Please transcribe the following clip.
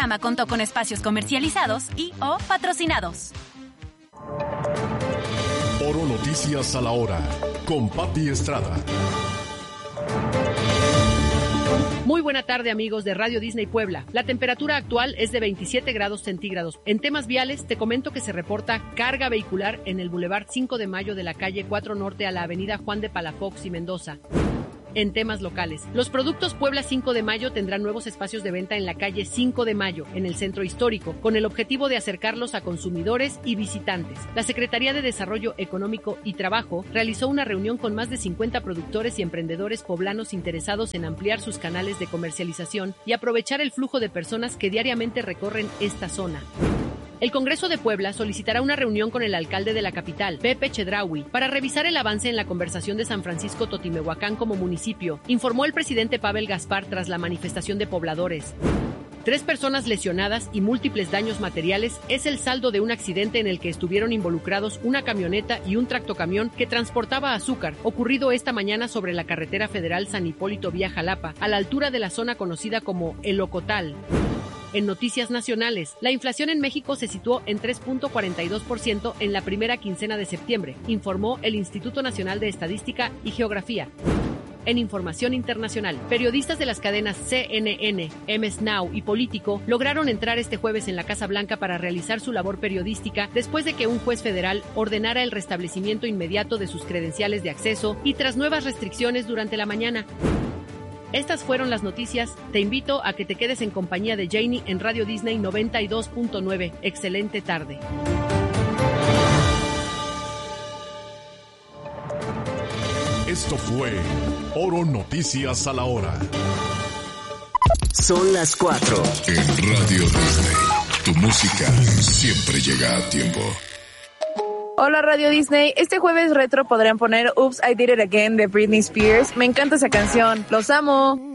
programa contó con espacios comercializados y o patrocinados. Oro Noticias a la hora, con Pati Estrada. Muy buena tarde, amigos de Radio Disney Puebla. La temperatura actual es de 27 grados centígrados. En temas viales, te comento que se reporta carga vehicular en el Boulevard 5 de Mayo de la calle 4 Norte a la avenida Juan de Palafox y Mendoza. En temas locales, los productos Puebla 5 de Mayo tendrán nuevos espacios de venta en la calle 5 de Mayo, en el centro histórico, con el objetivo de acercarlos a consumidores y visitantes. La Secretaría de Desarrollo Económico y Trabajo realizó una reunión con más de 50 productores y emprendedores poblanos interesados en ampliar sus canales de comercialización y aprovechar el flujo de personas que diariamente recorren esta zona. El Congreso de Puebla solicitará una reunión con el alcalde de la capital, Pepe Chedraui, para revisar el avance en la conversación de San Francisco Totimehuacán como municipio, informó el presidente Pavel Gaspar tras la manifestación de pobladores. 3 personas lesionadas y múltiples daños materiales es el saldo de un accidente en el que estuvieron involucrados una camioneta y un tractocamión que transportaba azúcar, ocurrido esta mañana sobre la carretera federal San Hipólito vía Jalapa, a la altura de la zona conocida como El Ocotal. En noticias nacionales, la inflación en México se situó en 3.42% en la primera quincena de septiembre, informó el Instituto Nacional de Estadística y Geografía. En información internacional, periodistas de las cadenas CNN, MS Now y Político lograron entrar este jueves en la Casa Blanca para realizar su labor periodística después de que un juez federal ordenara el restablecimiento inmediato de sus credenciales de acceso y tras nuevas restricciones durante la mañana. Estas fueron las noticias. Te invito a que te quedes en compañía de Janie en Radio Disney 92.9. Excelente tarde. Esto fue Oro Noticias a la hora. Son las 4. En Radio Disney, tu música siempre llega a tiempo. Hola Radio Disney, este jueves retro podrán poner Oops, I Did It Again de Britney Spears. Me encanta esa canción, los amo.